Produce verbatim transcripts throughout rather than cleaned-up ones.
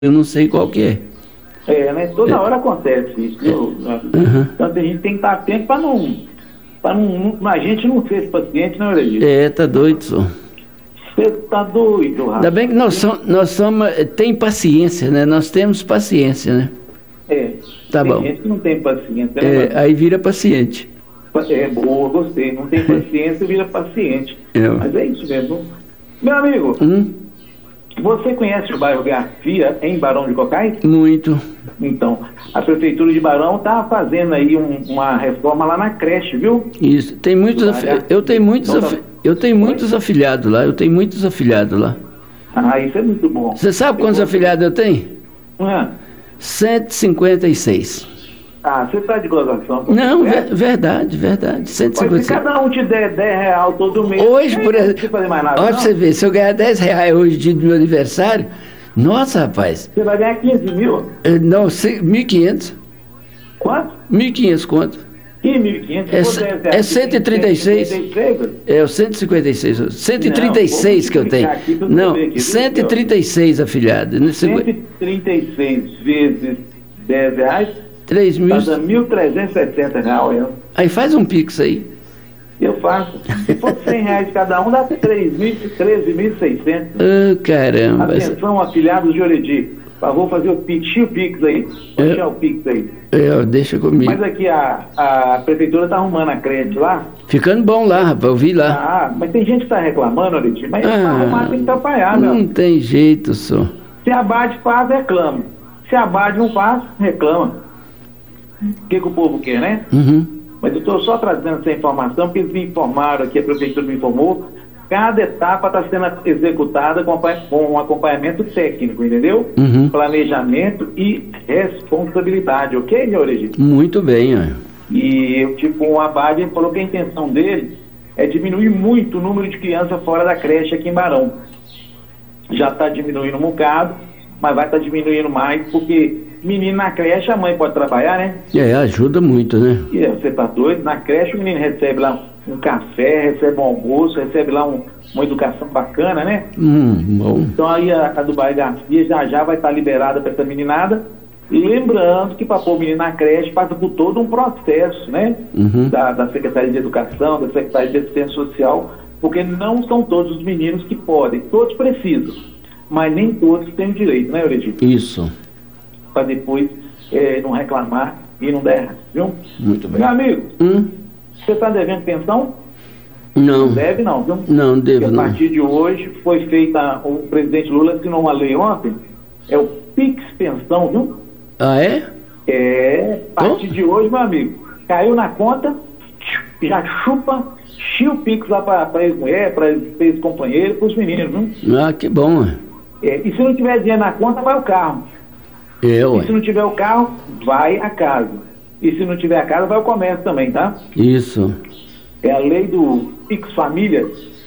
eu não sei qual que é. É, né? Toda é. hora acontece isso. É. Uhum. Então a gente tem que estar atento para não, para não, a gente não ser paciente, não é, Regis? É, tá doido, só. Você tá doido, rapaz. Ainda bem que nós somos, nós somos, tem paciência, né? Nós temos paciência, né? É. Tá tem bom. gente que não tem paciência, né? É, aí vira paciente. É, boa, gostei. Não tem paciência, vira paciente. É. Mas é isso mesmo. Meu amigo, hum? você conhece o bairro Garcia, em Barão de Cocais? Muito. Então, a Prefeitura de Barão está fazendo aí um, uma reforma lá na creche, viu? Isso. Tem muitos afi... Eu tenho muitos, afi... eu tenho muitos afiliados lá. Eu tenho muitos afiliados lá. Ah, isso é muito bom. Você sabe quantos eu afiliados eu tenho? Ah. cento e cinquenta e seis. Ah, você está de gozação. Não, é? verdade, verdade. cento e cinquenta e seis. Se cada um te der dez reais todo mês, hoje, por exemplo, olha para você ver, se eu ganhar dez reais hoje, dia do meu aniversário, nossa, rapaz. Você vai ganhar quinze mil? Não, mil e quinhentos. Quanto? mil e quinhentos conto. E mil e quinhentos? É, é cento e trinta e seis. É o cento e cinquenta e seis. cento e trinta e seis não, que eu tenho. Não, aqui, cento e trinta e seis afiliados. cento e trinta e seis vezes dez reais. três mil. Está dando mil trezentos e sessenta reais. Aí faz um pix aí. Eu faço. Se for cem reais cada um, dá treze mil e seiscentos. Oh, caramba. Atenção, afiliados de Oredi. Vou fazer o pix, o pix aí. Vou deixar o pix aí. É, deixa comigo. Mas aqui a, a prefeitura está arrumando a creche lá. Ficando bom lá, rapaz, eu vi lá. Ah, mas tem gente que está reclamando, Oredi. Mas ah, para arrumar tem que atrapalhar, meu. Não tem jeito, só. Se a B A D faz, reclama. Se a B A D não faz, reclama. O que, que o povo quer, né? Uhum. Mas eu estou só trazendo essa informação, porque eles me informaram aqui, a prefeitura me informou, cada etapa está sendo executada com, com um acompanhamento técnico, entendeu? Uhum. Planejamento e responsabilidade, ok, meu Regis? Muito bem, ó. E tipo, o Abad falou que a intenção dele é diminuir muito o número de crianças fora da creche aqui em Barão. Já está diminuindo um bocado, mas vai estar tá diminuindo mais, porque menino na creche, a mãe pode trabalhar, né? É, ajuda muito, né? E você tá doido? Na creche o menino recebe lá um café, recebe um almoço, recebe lá um, uma educação bacana, né? Hum, bom. Então aí a, a do bairro Garcia já já vai estar tá liberada para essa meninada. E lembrando que para pôr o menino na creche passa por todo um processo, né? Uhum. Da, da Secretaria de Educação, da Secretaria de Assistência Social, porque não são todos os meninos que podem, todos precisam, mas nem todos têm direito, né, Euredito? Isso. Para depois é, não reclamar e não der errado, viu? Muito bem. Meu amigo, hum? você está devendo pensão? Não. Não deve não, viu? Não, devo não. A partir de hoje foi feita, o presidente Lula assinou uma lei ontem, é o Pix Pensão, viu? Ah, é? É, a partir oh? de hoje, meu amigo, caiu na conta, já chupa, chia o Pix lá para ex-mulher, para ex-companheiro, para os meninos, viu? Ah, que bom, é, e se não tiver dinheiro na conta, vai o carro. Eu, e se não tiver o carro, vai a casa. E se não tiver a casa, vai o comércio também, tá? Isso. É a lei do Pix Família,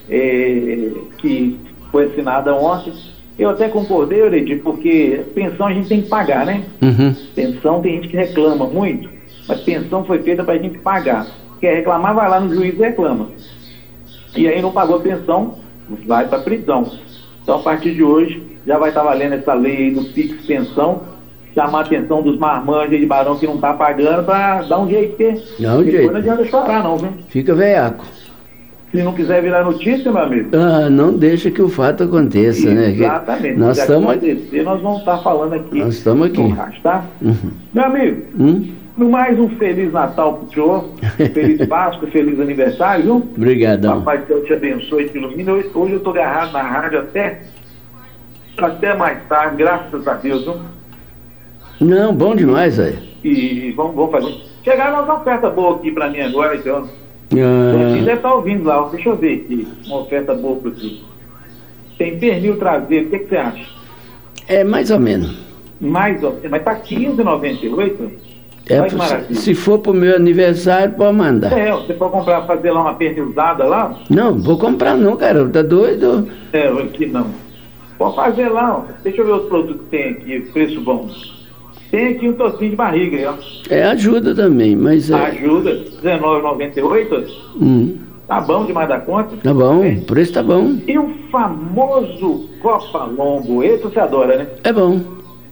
é, que foi assinada ontem. Eu até concordei, Oredi, porque pensão a gente tem que pagar, né? Uhum. Pensão tem gente que reclama muito, mas pensão foi feita pra gente pagar. Quer reclamar, vai lá no juiz e reclama. E aí não pagou a pensão, vai pra prisão. Então a partir de hoje já vai estar valendo essa lei aí do Pix Pensão, chamar a atenção dos marmanjos de Barão que não tá pagando para dar um jeito, porque dá um jeito. Não adianta chorar não, viu? Fica veiaco. Se não quiser virar notícia, meu amigo. Ah, não deixa que o fato aconteça, Isso, né? Exatamente. Nós estamos aqui. Nós vamos estar falando aqui. Nós estamos aqui. Rádio, tá? Uhum. Meu amigo, hum? no mais um Feliz Natal pro senhor, Feliz Páscoa, Feliz Aniversário, viu? Obrigadão. Papai do céu te abençoe e te ilumine. Hoje, hoje eu tô agarrado na rádio até, até mais tarde, graças a Deus, viu? Não, bom demais, velho. E vamos, vamos fazer. Chegaram umas ofertas boas aqui pra mim agora, então. Ah. Você deve estar ouvindo lá, deixa eu ver aqui, uma oferta boa para você. Tem pernil traseiro, o que, que você acha? É mais ou menos. Mais ou menos, mas tá quinze reais e noventa e oito centavos? É, se, se for pro meu aniversário, pode mandar. É, você pode comprar, fazer lá uma pernilzada lá? Não, vou comprar não, cara, tá doido? É, aqui não. Pode fazer lá, ó. Deixa eu ver os produtos que tem aqui, preço bom. Tem aqui um tocinho de barriga aí, ó. É, ajuda também, mas é... Ajuda, dezenove reais e noventa e oito centavos. Hum. Tá bom demais da conta. Tá bom, o preço tá bom. E o famoso Copa Lombo, esse você adora, né? É bom.